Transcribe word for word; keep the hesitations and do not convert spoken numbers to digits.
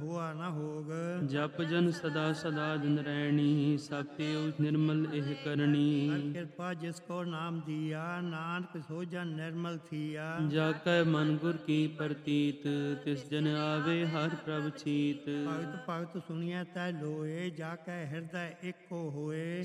ਹੋਆ ਨਾ ਹੋਗ। ਜਪ ਜਨ ਸਦਾ ਸਦਾ ਦਿਨ ਰਹਿਣੀ, ਸਭ ਤੇ ਉਸ ਨਿਰਮਲ ਇਹ ਹਰ ਕਰਨੀ। ਕਿਰਪਾ ਜਿਸ ਕੋ ਨਾਮ ਦੀਆ, ਨਾਨਕ ਸੋ ਜਨ ਨਿਰਮਲ ਥੀਆ। ਜਾ ਕੈ ਮਨ ਗੁਰ ਕੀ ਪ੍ਰਤੀਤ, ਤਿਸ ਜਨ ਆਵੇ ਹਰ ਪ੍ਰਭ ਚੀਤ। ਭਗਤ ਭਗਤ ਸੁਣੀਐ ਤੈ ਲੋਏ, ਜਾ ਕੈ ਹਿਰਦੈ ਏਕੋ ਹੋਏ।